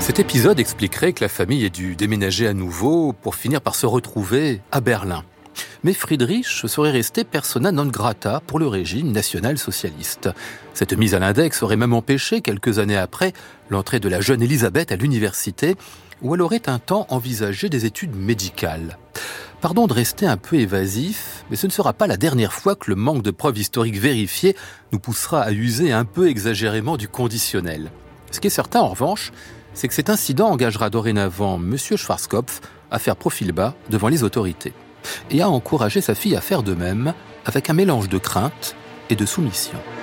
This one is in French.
Cet épisode expliquerait que la famille ait dû déménager à nouveau pour finir par se retrouver à Berlin. Mais Friedrich serait resté persona non grata pour le régime national-socialiste. Cette mise à l'index aurait même empêché, quelques années après, l'entrée de la jeune Elisabeth à l'université, où elle aurait un temps envisagé des études médicales. Pardon de rester un peu évasif, mais ce ne sera pas la dernière fois que le manque de preuves historiques vérifiées nous poussera à user un peu exagérément du conditionnel. Ce qui est certain, en revanche, c'est que cet incident engagera dorénavant M. Schwarzkopf à faire profil bas devant les autorités et à encourager sa fille à faire de même avec un mélange de crainte et de soumission.